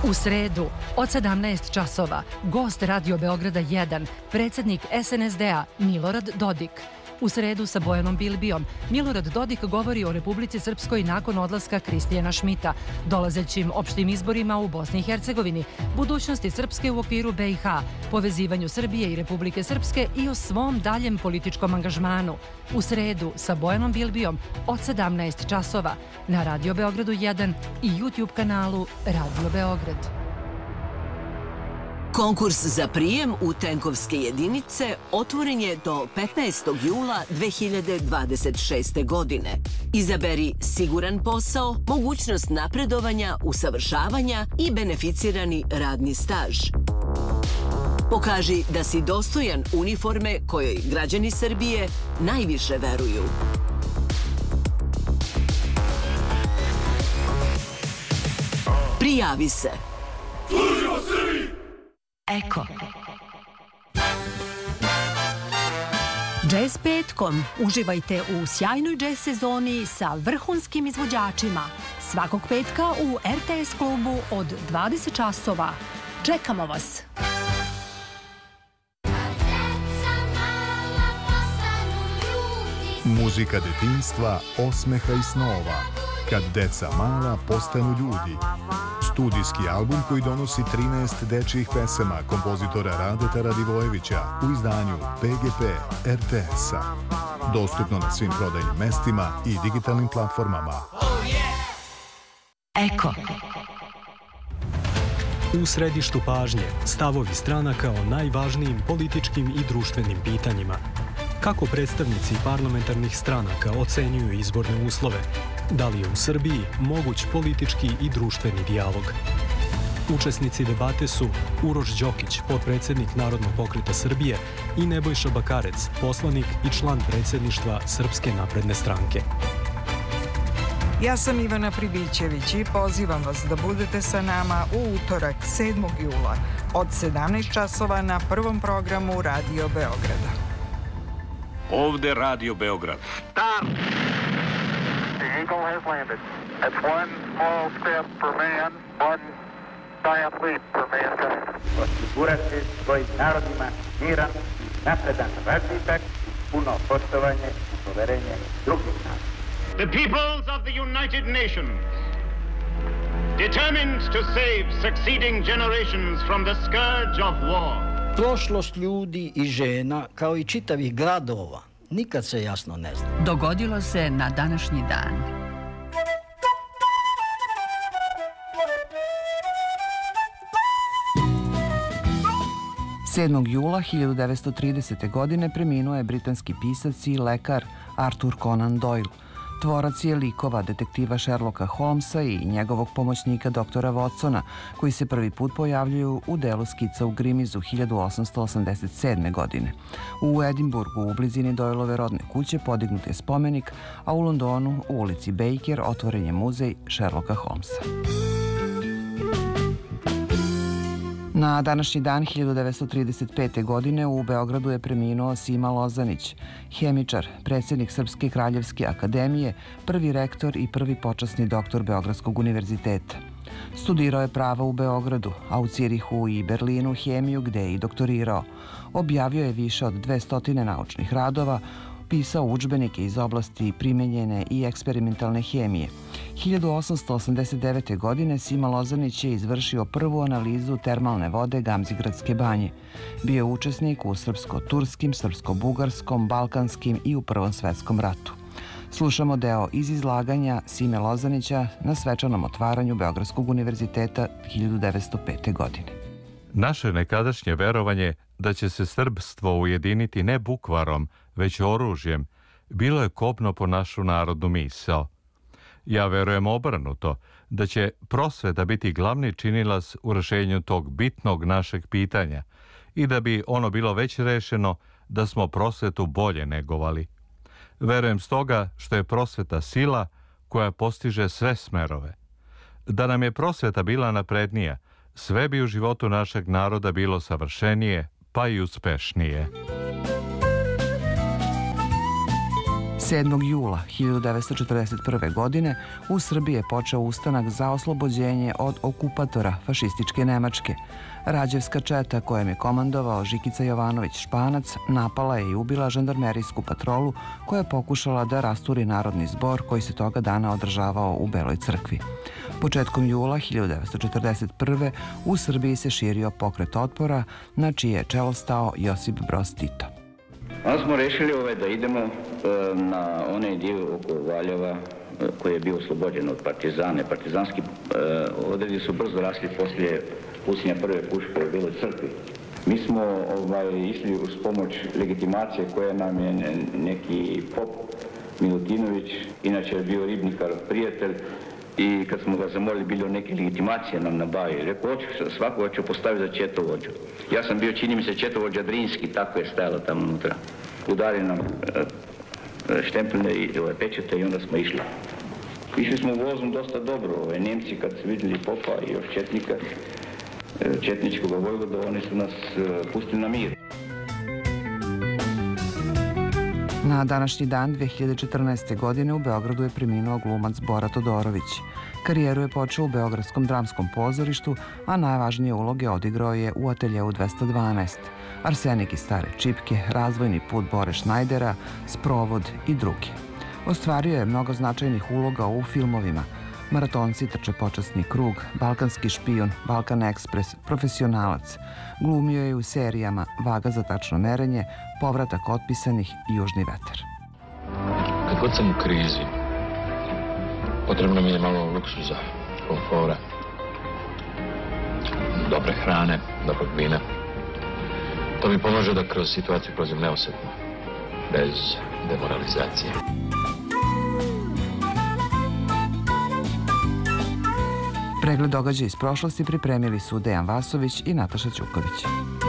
U sredu od 17 časova gost Radio Beograda 1, predsjednik SNSD-a Milorad Dodik. U sredu sa Bojanom Bilbijom Milorad Dodik govori o Republici Srpskoj nakon odlaska Kristijana Šmita, dolazećim opštim izborima u Bosni i Hercegovini, budućnosti Srpske u okviru BiH, povezivanju Srbije i Republike Srpske i o svom daljem političkom angažmanu. U sredu sa Bojanom Bilbijom od 17 časova na Radio Beogradu 1 i YouTube kanalu Radio Beograd. Konkurs za prijem u tenkovske jedinice otvoren je do 15. jula 2026. godine. Izaberi siguran posao, mogućnost napredovanja, usavršavanja i beneficirani radni staž. Pokaži da si dostojan uniforme kojoj građani Srbije najviše veruju. Prijavi se. Služimo Srbiji! Eko. Jazz petkom. Uživajte u sjajnoj jazz sezoni sa vrhunskim izvođačima. Svakog petka u RTS klubu od 20 časova. Čekamo vas! Muzika detinjstva, osmeha i snova. Kad deca mala postanu ljudi. Studijski album koji donosi 13 dečjih pesama kompozitora Radeta Radivojevića u izdanju PGP RTS-a. Dostupno na svim prodajnim mestima i digitalnim platformama. Eko. U središtu pažnje stavovi stranaka o najvažnijim političkim i društvenim pitanjima. Kako predstavnici parlamentarnih stranaka ocenjuju izborne uslove? Da li je u Srbiji moguć politički i društveni dijalog? Učesnici debate su Uroš Đokić, potpredsjednik Narodnog pokreta Srbije, i Nebojša Bakarec, poslanik i član predsjedništva Srpske napredne stranke. Ja sam Ivana Pribićević i pozivam vas da budete sa nama u utorak 7. jula od 17 časova na prvom programu Radio Beograda. Ovde Radio Beograd. Start! The Eagle has landed. That's one small step for man, one giant leap for mankind. Osigurati svojim narodima miran, napredan razvitak, puno poštovanje i poverenje drugih naroda. The peoples of the United Nations, determined to save succeeding generations from the scourge of war. Prošlost ljudi i žena, kao i čitavih gradova, nikad se jasno ne zna. Dogodilo se na današnji dan. Sedmog jula 1930. godine preminuo je britanski pisac i lekar Arthur Conan Doyle. Tvorac je likova detektiva Sherlocka Holmesa i njegovog pomoćnika doktora Watsona, koji se prvi put pojavljuju u delu skica u Grimizu 1887. godine. U Edinburgu, u blizini Doylove rodne kuće, podignut je spomenik, a u Londonu, u ulici Baker, otvoren je muzej Sherlocka Holmesa. Na današnji dan 1935. godine u Beogradu je preminuo Sima Lozanić, hemičar, predsjednik Srpske kraljevske akademije, prvi rektor i prvi počasni doktor Beogradskog univerziteta. Studirao je pravo u Beogradu, a u Cirihu i Berlinu hemiju, gde je i doktorirao. Objavio je više od 200 naučnih radova, pisao udžbenike iz oblasti primenjene i eksperimentalne hemije. 1889. godine Sima Lozanić je izvršio prvu analizu termalne vode Gamzigradske banje. Bio je učesnik u srpsko-turskim, srpsko-bugarskom, balkanskim i u Prvom svetskom ratu. Slušamo deo iz izlaganja Sime Lozanića na svečanom otvaranju Beogradskog univerziteta 1905. godine. Naše nekadašnje verovanje da će se srbstvo ujediniti ne bukvarom, već oružjem, bilo je kobno po našu narodnu misao. Ja verujem obrnuto, da će prosveta biti glavni činilac u rešenju tog bitnog našeg pitanja i da bi ono bilo već rešeno da smo prosvetu bolje negovali. Verujem stoga što je prosveta sila koja postiže sve smerove. Da nam je prosveta bila naprednija, sve bi u životu našeg naroda bilo savršenije, pa i uspešnije. 7. jula 1941. godine u Srbiji je počeo ustanak za oslobođenje od okupatora fašističke Nemačke. Rađevska četa kojem je komandovao Žikica Jovanović Španac napala je i ubila žandarmerijsku patrolu koja je pokušala da rasturi narodni zbor koji se toga dana održavao u Beloj crkvi. Početkom jula 1941. u Srbiji se širio pokret otpora na čije je čelo stao Josip Broz Tito. Onda smo rešili da idemo na onaj dio oko Valjeva koji je bio oslobođen od partizane. Partizanski odredi su brzo rasli poslije pucnja prve puške u Beloj crkvi. Mi smo išli uz pomoć legitimacije koje nam je neki pop Milutinović, inače je bio ribnikar prijatelj, i kad smo ga zamolili bili o neke legitimacije nam nabavi. Rekao, svakoga ću postaviti za četovođu. Ja sam bio, čini mi se, četovođa Drinski, tako je stajalo tamo unutra. Udari nam štempljene i pečete i onda smo išli. Išli smo vozom dosta dobro. Njemci kad su vidjeli popa i još četnika, četničkog vojvoda, oni su nas pustili na mir. Na današnji dan 2014. godine u Beogradu je preminuo glumac Bora Todorović. Karijeru je počeo u Beogradskom dramskom pozorištu, a najvažnije uloge odigrao je u Ateljeu 212, Arsenik i stare čipke, Razvojni put Bore Šnajdera, Sprovod i drugi. Ostvario je mnogo značajnih uloga u filmovima Maratonci trče počasni krug, Balkanski špijun, Balkan ekspres, Profesionalac. Glumio je u serijama Vaga za tačno merenje, Povratak otpisanih i Južni vetar. Kad god sam u krizi, potrebno mi je malo luksuza, komfora, dobre hrane, dobrog vina. To mi pomaže da kroz situaciju prozim neosetno, bez demoralizacije. Pregled događaja iz prošlosti pripremili su Dejan Vasović i Nataša Ćuković.